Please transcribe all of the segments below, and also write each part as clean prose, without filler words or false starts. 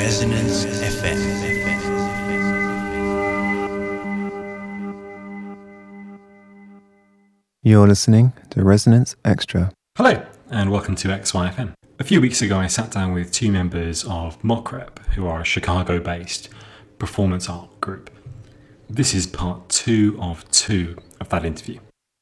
Resonance FM. You're listening to Resonance Extra. Hello, and welcome to XYFM. A few weeks ago, I sat down with two members of Mockrep, who are a Chicago-based performance art group. This is part 2 of that interview.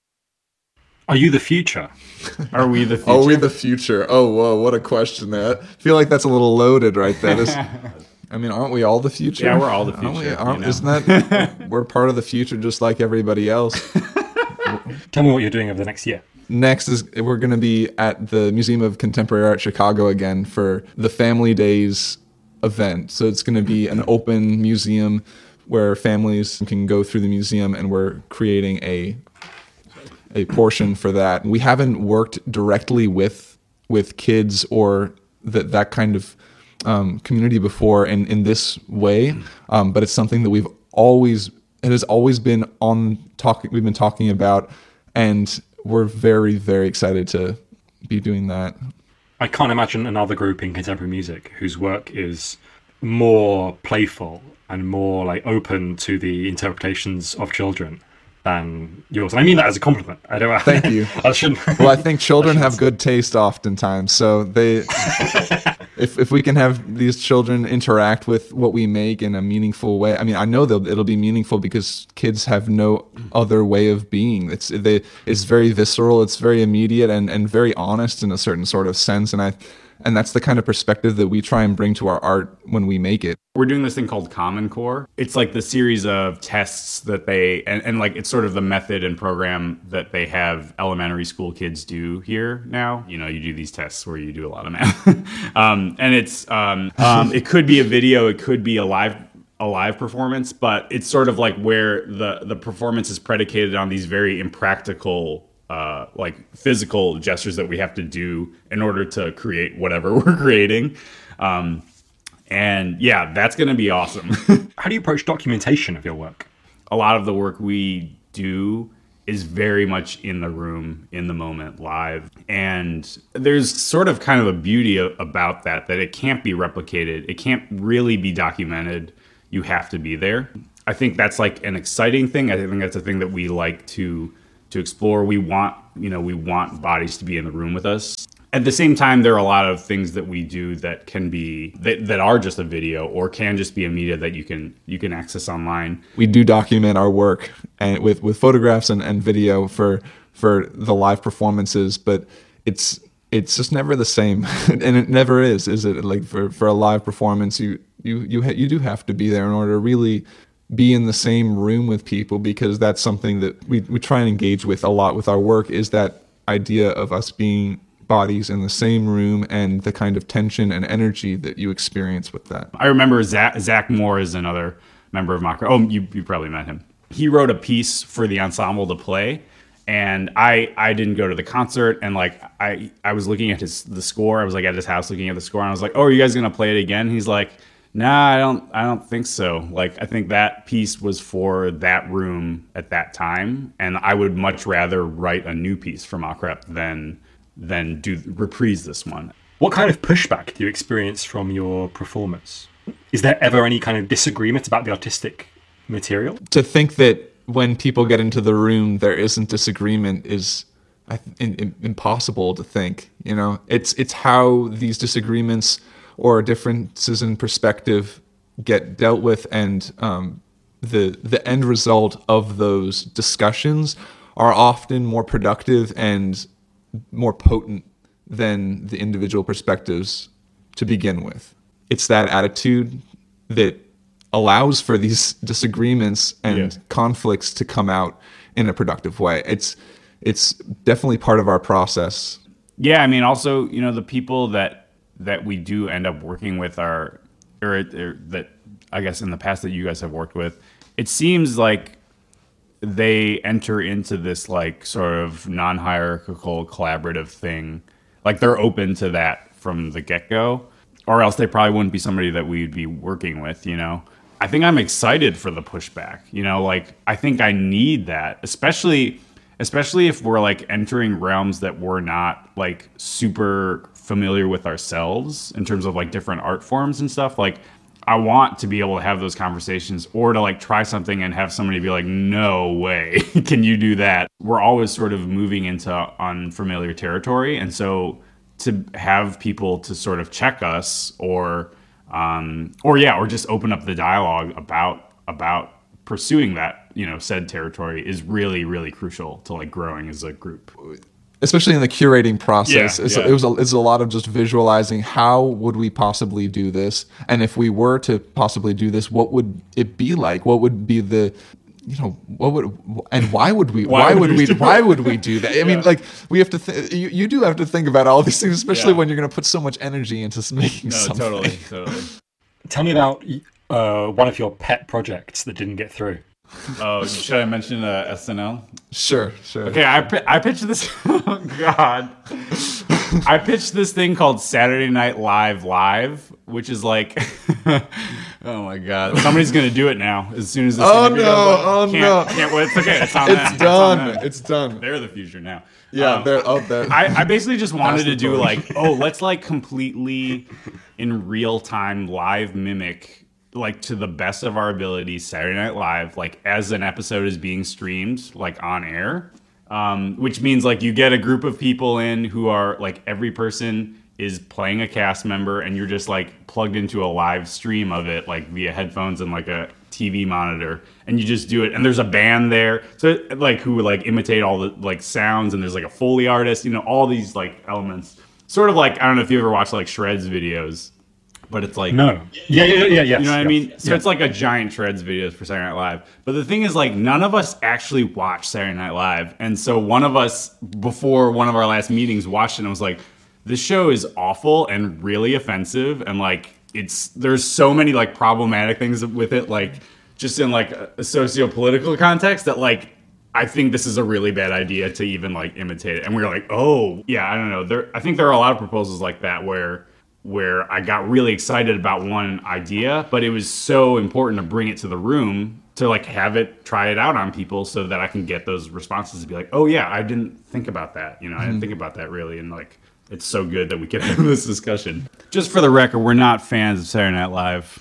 Are you the future? Are we the future? Are we the future? Oh, whoa, what a question there. I feel like that's a little loaded right there. I mean, aren't we all the future? Yeah, we're all the future. Isn't that, we're part of the future just like everybody else. Tell me what you're doing over the next year. Next is we're going to be at the Museum of Contemporary Art Chicago again for the Family Days event. So it's going to be an open museum where families can go through the museum, and we're creating a portion for that. We haven't worked directly with kids or that kind of community before in this way, but it's something that it has always been we've been talking about, and we're very, very excited to be doing that. I can't imagine another group in contemporary music whose work is more playful and more like open to the interpretations of children than yours. And I mean that as a compliment. I don't. Thank you. I shouldn't. Well, I think children have good taste oftentimes, so they. If we can have these children interact with what we make in a meaningful way, I mean, I know it'll be meaningful because kids have no other way of being. It's very visceral, it's very immediate, and very honest in a certain sort of sense, and that's the kind of perspective that we try and bring to our art when we make it. We're doing this thing called Common Core. It's like the series of tests that and like it's sort of the method and program that they have elementary school kids do here now. You know, you do these tests where you do a lot of math. And it's it could be a video, it could be a live performance, but it's sort of like where the performance is predicated on these very impractical like physical gestures that we have to do in order to create whatever we're creating. And yeah, that's going to be awesome. How do you approach documentation of your work? A lot of the work we do is very much in the room, in the moment, live. And there's sort of kind of a beauty about that it can't be replicated. It can't really be documented. You have to be there. I think that's like an exciting thing. I think that's a thing that we like to explore. We want bodies to be in the room with us. At the same time, there are a lot of things that we do that can be that are just a video or can just be a media that you can access online. We do document our work and with photographs and video for the live performances, but it's just never the same, and it never is it? Like for a live performance, you do have to be there in order to really be in the same room with people, because that's something that we try and engage with a lot with our work, is that idea of us being bodies in the same room and the kind of tension and energy that you experience with that. I remember Zach Moore is another member of Mockrep. Oh, you probably met him. He wrote a piece for the ensemble to play, and I didn't go to the concert, and like I was looking at the score. I was like at his house looking at the score, and I was like, "Oh, are you guys gonna play it again?" He's like, "Nah, I don't think so. Like, I think that piece was for that room at that time, and I would much rather write a new piece for Mockrep than reprise this one." What kind of pushback do you experience from your performers? Is there ever any kind of disagreement about the artistic material? To think that when people get into the room there isn't disagreement is impossible to think. You know, it's how these disagreements or differences in perspective get dealt with, and the end result of those discussions are often more productive and more potent than the individual perspectives to begin with. It's that attitude that allows for these disagreements and conflicts to come out in a productive way. It's definitely part of our process. Yeah, I mean, also, you know, the people that we do end up working with or that I guess in the past that you guys have worked with, it seems like they enter into this like sort of non-hierarchical collaborative thing. Like they're open to that from the get-go, or else they probably wouldn't be somebody that we'd be working with, you know? I think I'm excited for the pushback, you know, like I think I need that, especially if we're like entering realms that we're not like super familiar with ourselves in terms of like different art forms and stuff. Like I want to be able to have those conversations, or to like try something and have somebody be like, no way, can you do that? We're always sort of moving into unfamiliar territory. And so to have people to sort of check us or just open up the dialogue about pursuing that, said territory is really, really crucial to like growing as a group. Especially in the curating process, Yeah, it's a lot of just visualizing how would we possibly do this, and if we were to possibly do this, what would it be like? What would be the, and why would we do that? I mean, like we have to. You do have to think about all these things, especially when you're going to put so much energy into making something. Totally. Tell me about one of your pet projects that didn't get through. Oh, should I mention SNL? Sure. Okay, I pitched this. Oh God, I pitched this thing called Saturday Night Live, which is like, oh my God, somebody's gonna do it now as soon as this. No! Can't wait. It's okay. It's on them. It's done. They're the future now. Yeah, they're out there. I basically just wanted to do like, let's like completely in real time live mimic, like to the best of our ability, Saturday Night Live, like as an episode is being streamed, like on air, which means like you get a group of people in who are like every person is playing a cast member, and you're just like plugged into a live stream of it, like via headphones and like a TV monitor, and you just do it. And there's a band there, so like who would like imitate all the like sounds, and there's like a Foley artist, all these like elements, sort of like, I don't know if you ever watched like Shreds videos. But it's like... No. Yeah. You know what I mean? So it's like a giant Shreds videos for Saturday Night Live. But the thing is, like, none of us actually watch Saturday Night Live. And so one of us, before one of our last meetings, watched it and was like, this show is awful and really offensive. And, like, there's so many, like, problematic things with it, like, just in, like, a socio-political context that, like, I think this is a really bad idea to even, like, imitate it. And we were like, oh, yeah, I don't know. I think there are a lot of proposals like that where I got really excited about one idea, but it was so important to bring it to the room to like try it out on people so that I can get those responses to be like, oh yeah, I didn't think about that. I didn't think about that really. And like, it's so good that we can have this discussion. Just for the record, we're not fans of Saturday Night Live.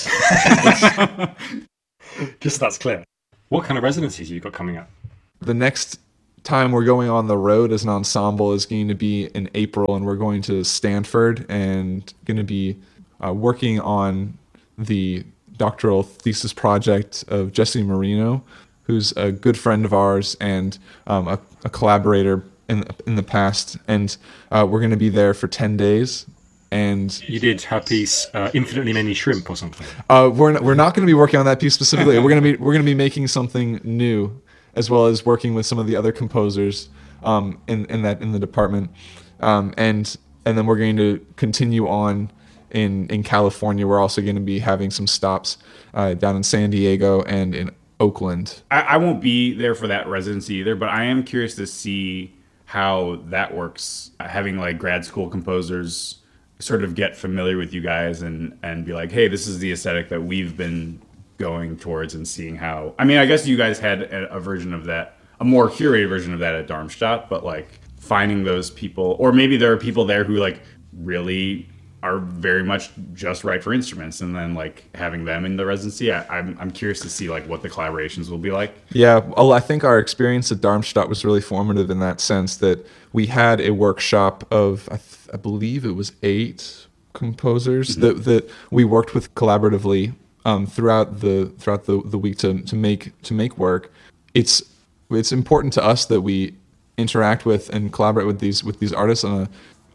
Just so that's clear. What kind of residencies have you got coming up? The next time we're going on the road as an ensemble is going to be in April, and we're going to Stanford and going to be working on the doctoral thesis project of Jesse Marino, who's a good friend of ours and a collaborator in the past. And we're going to be there for 10 days. And you did her piece, Infinitely Many Shrimp or something. We're not going to be working on that piece specifically. We're going to be making something new, as well as working with some of the other composers in the department, and then we're going to continue on in California. We're also going to be having some stops down in San Diego and in Oakland. I won't be there for that residency either, but I am curious to see how that works. Having like grad school composers sort of get familiar with you guys and be like, hey, this is the aesthetic that we've been going towards, and seeing how, I mean, I guess you guys had a version of that, a more curated version of that at Darmstadt, but like finding those people, or maybe there are people there who like really are very much just right for instruments, and then like having them in the residency. I'm curious to see like what the collaborations will be like. Yeah, well, I think our experience at Darmstadt was really formative in that sense, that we had a workshop of, I believe it was 8 composers that we worked with collaboratively throughout the week to make work. It's important to us that we interact with and collaborate with these artists on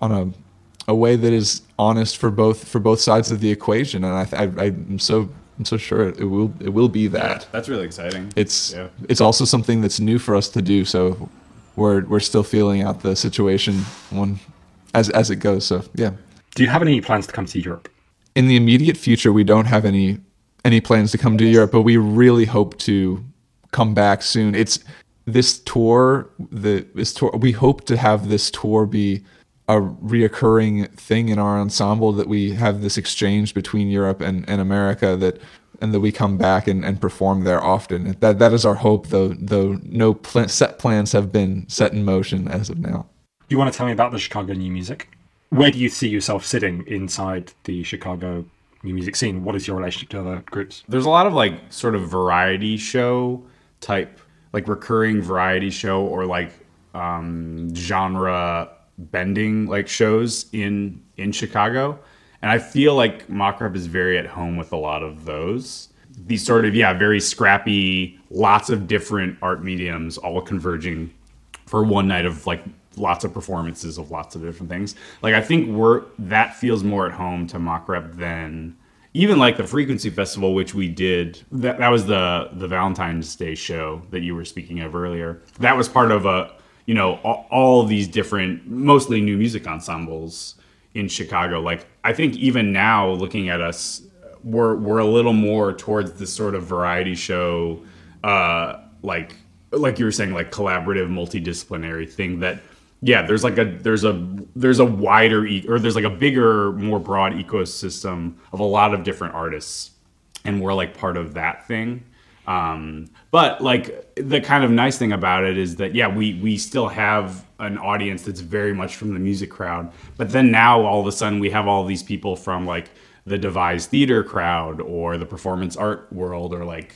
a way that is honest for both sides of the equation, and I'm so sure it will be that. Yeah, that's really exciting. It's also something that's new for us to do, so we're still feeling out the situation as it goes. So yeah. Do you have any plans to come to Europe? In the immediate future, we don't have any plans to come to Europe, but we really hope to come back soon. It's this tour. We hope to have this tour be a reoccurring thing in our ensemble, that we have this exchange between Europe and America, and that we come back and perform there often. That is our hope, though no set plans have been set in motion as of now. You want to tell me about the Chicago New Music? Where do you see yourself sitting inside the Chicago new music scene? What is your relationship to other groups? There's a lot of like sort of variety show type, like recurring variety show or like genre bending like shows in Chicago. And I feel like Mock Rep is very at home with a lot of those. These sort of, very scrappy, lots of different art mediums all converging for one night of like lots of performances of lots of different things. Like I think that feels more at home to Mock Rep than even like the Frequency Festival, which we did. That was the Valentine's Day show that you were speaking of earlier. That was part of all these different, mostly new music ensembles in Chicago. Like I think even now looking at us, we're a little more towards this sort of variety show, like you were saying, like collaborative, multidisciplinary thing that, there's a wider, or there's like a bigger, more broad ecosystem of a lot of different artists. And we're like part of that thing. But like the kind of nice thing about it is that, we still have an audience that's very much from the music crowd. But then now all of a sudden we have all these people from like the devised theater crowd or the performance art world, or like,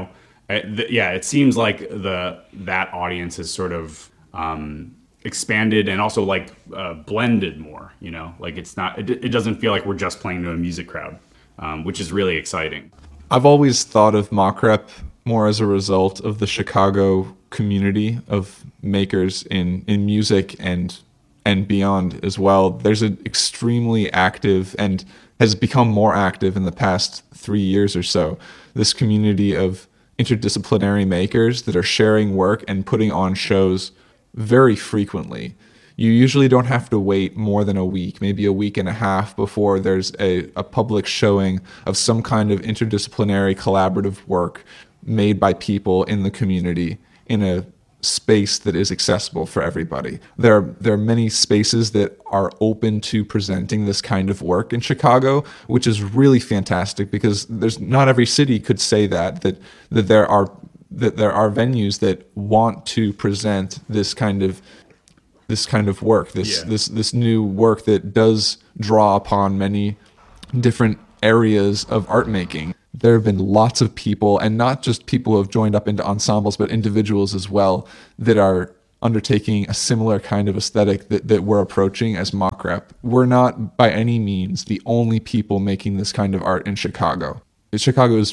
it seems like that audience has sort of expanded and also like blended more, like it doesn't feel like we're just playing to a music crowd, which is really exciting. I've always thought of Mock Rep more as a result of the Chicago community of makers in music and beyond as well. There's an extremely active, and has become more active in the past 3 years or so, this community of interdisciplinary makers that are sharing work and putting on shows very frequently. You usually don't have to wait more than a week, maybe a week and a half, before there's a public showing of some kind of interdisciplinary collaborative work made by people in the community in a space that is accessible for everybody. There are many spaces that are open to presenting this kind of work in Chicago, which is really fantastic, because there's not every city could say that there are venues that want to present this kind of work, this new work that does draw upon many different areas of art making. There have been lots of people, and not just people who have joined up into ensembles, but individuals as well, that are undertaking a similar kind of aesthetic that we're approaching as Mock Rep. We're not by any means the only people making this kind of art in Chicago. Chicago is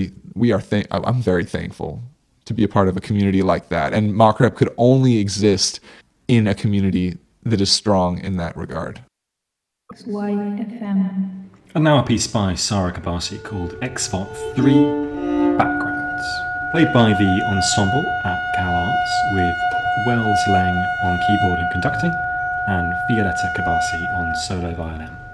I'm very thankful to be a part of a community like that, and Mock Rep could only exist in a community that is strong in that regard. XYFM. And now a piece by Sarah Kabasi called XFOT 3 Backgrounds, played by the ensemble at Cal Arts with Wells Lang on keyboard and conducting, and Violetta Kabasi on solo violin.